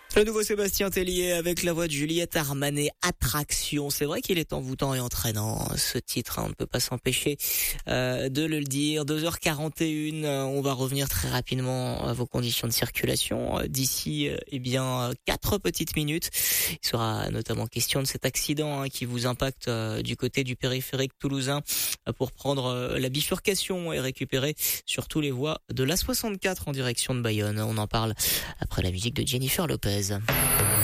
Le nouveau Sébastien Tellier avec la voix de Juliette Armanet, Attraction. C'est vrai qu'il est envoûtant et entraînant, ce titre, on ne peut pas s'empêcher de le dire. 2h41, on va revenir très rapidement à vos conditions de circulation. D'ici 4 petites minutes, il sera notamment question de cet accident qui vous impacte du côté du périphérique toulousain pour prendre la bifurcation et récupérer sur tous les voies de l'A64 en direction de Bayonne. On en parle après la musique de Jennifer Lopez.